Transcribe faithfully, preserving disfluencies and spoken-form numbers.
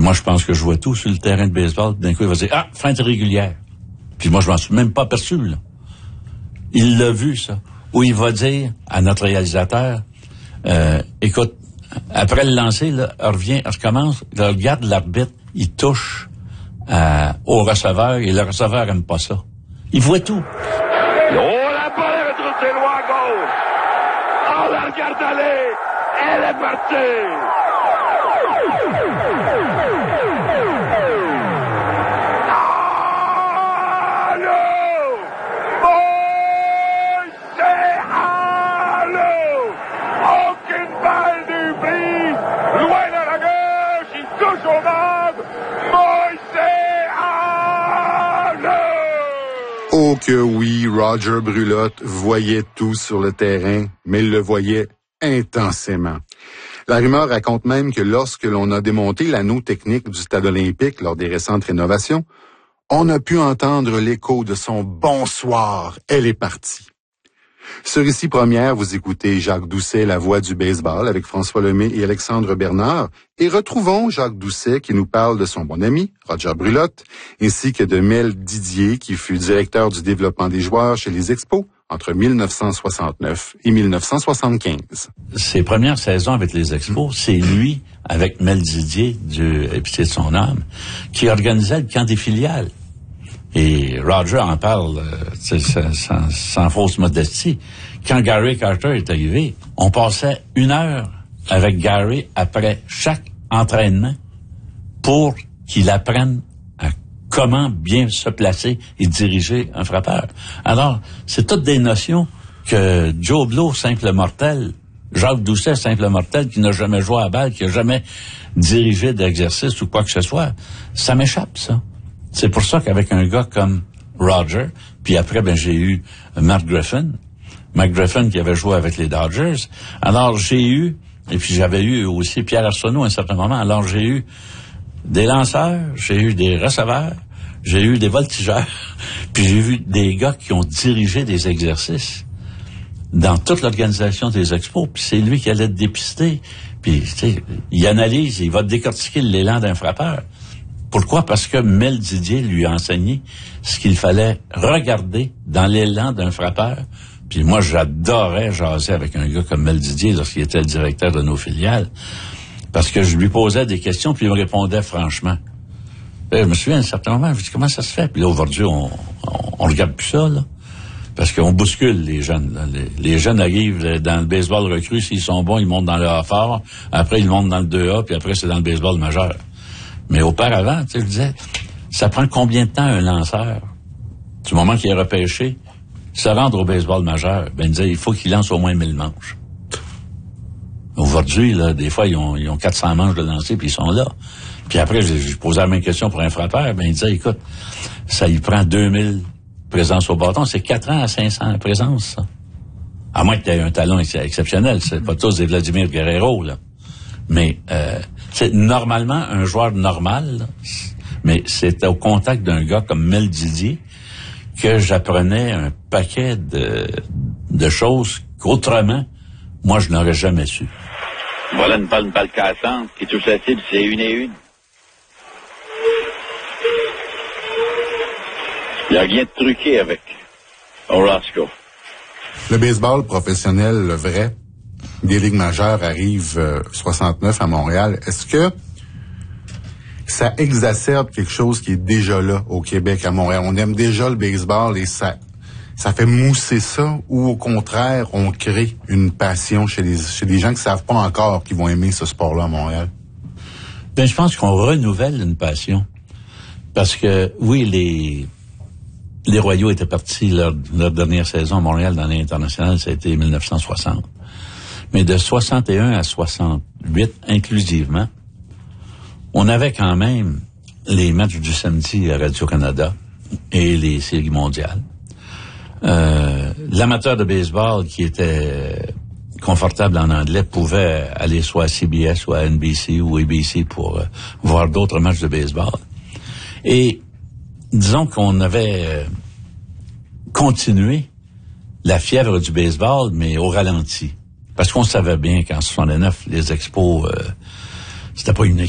moi, je pense que je vois tout sur le terrain de baseball. D'un coup, il va dire, ah, feinte régulière. Puis moi, je m'en suis même pas aperçu, là. Il l'a vu, ça. Ou il va dire à notre réalisateur, euh, écoute, après le lancer, là, revient, recommence, là, regarde l'arbitre, il touche euh, au receveur, et le receveur aime pas ça. Il voit tout. Oh, la balle est retroussée loin à gauche. Oh, la regarde aller. Elle est partie. Oh que oui, Roger Brulotte voyait tout sur le terrain, mais il le voyait intensément. La rumeur raconte même que lorsque l'on a démonté l'anneau technique du stade olympique lors des récentes rénovations, on a pu entendre l'écho de son « bonsoir, elle est partie ». Sur Ici Première, vous écoutez Jacques Doucet, la voix du baseball, avec François Lemay et Alexandre Bernard. Et retrouvons Jacques Doucet qui nous parle de son bon ami, Roger Brulotte, ainsi que de Mel Didier, qui fut directeur du développement des joueurs chez les Expos entre mille neuf cent soixante-neuf et mille neuf cent soixante-quinze. Ses premières saisons avec les Expos, c'est lui, avec Mel Didier, du épicier de son âme, qui organisait le camp des filiales. Et Roger en parle euh, sans, sans, sans fausse modestie. Quand Gary Carter est arrivé, on passait une heure avec Gary après chaque entraînement pour qu'il apprenne à comment bien se placer et diriger un frappeur. Alors, c'est toutes des notions que Joe Blow, simple mortel, Jacques Doucet, simple mortel, qui n'a jamais joué à balle, qui n'a jamais dirigé d'exercice ou quoi que ce soit, ça m'échappe, ça. C'est pour ça qu'avec un gars comme Roger, puis après, ben j'ai eu Mark Griffin, Mark Griffin qui avait joué avec les Dodgers. Alors j'ai eu, et puis j'avais eu aussi Pierre Arsenault à un certain moment. Alors j'ai eu des lanceurs, j'ai eu des receveurs, j'ai eu des voltigeurs, puis j'ai vu des gars qui ont dirigé des exercices dans toute l'organisation des expos, puis c'est lui qui allait te dépister. Puis, tu sais, il analyse, il va décortiquer l'élan d'un frappeur. Pourquoi? Parce que Mel Didier lui a enseigné ce qu'il fallait regarder dans l'élan d'un frappeur. Puis moi, j'adorais jaser avec un gars comme Mel Didier lorsqu'il était le directeur de nos filiales, parce que je lui posais des questions, puis il me répondait franchement. Et je me souviens, à un certain moment, je me dis, comment ça se fait? Puis là, aujourd'hui, on, on, on regarde plus ça, là. Parce qu'on bouscule les jeunes. Là. Les, les jeunes arrivent dans le baseball recru, s'ils sont bons, ils montent dans le A fort, après ils montent dans le deux A, puis après c'est dans le baseball majeur. Mais auparavant, tu sais, je disais, ça prend combien de temps un lanceur, du moment qu'il est repêché, se rendre au baseball majeur? Ben, il disait, il faut qu'il lance au moins mille manches. Aujourd'hui, là, des fois, ils ont, ils ont quatre cents manches de lancer, puis ils sont là. Puis après, je, je posais la même question pour un frappeur, ben, il disait, écoute, ça y prend deux mille présences au bâton, c'est quatre ans à cinq cents présences, ça. À moins que tu aies un talent ex- exceptionnel, c'est pas tous des Vladimir Guerrero, là. Mais, euh, c'est normalement un joueur normal, là, mais c'est au contact d'un gars comme Mel Didier que j'apprenais un paquet de, de choses qu'autrement, moi, je n'aurais jamais su. Voilà une balle, une balle cassante qui touche la cible, c'est une et une. Il n'y a rien de truqué avec Orozco. Le baseball professionnel, le vrai, des ligues majeures arrive euh, soixante-neuf à Montréal. Est-ce que ça exacerbe quelque chose qui est déjà là au Québec, à Montréal? On aime déjà le baseball et ça, ça fait mousser ça, ou au contraire, on crée une passion chez les, chez les gens qui ne savent pas encore qu'ils vont aimer ce sport-là à Montréal? Ben, je pense qu'on renouvelle une passion. Parce que, oui, les... Les Royaux étaient partis leur, leur dernière saison à Montréal dans l'international, ça a été mille neuf cent soixante. Mais de soixante et un à soixante-huit, inclusivement, on avait quand même les matchs du samedi à Radio-Canada et les séries mondiales. Euh, l'amateur de baseball qui était confortable en anglais pouvait aller soit à C B S, soit à N B C ou A B C pour euh, voir d'autres matchs de baseball. Et disons qu'on avait euh, continué la fièvre du baseball, mais au ralenti. Parce qu'on savait bien qu'en soixante-neuf, les Expos, euh, c'était pas une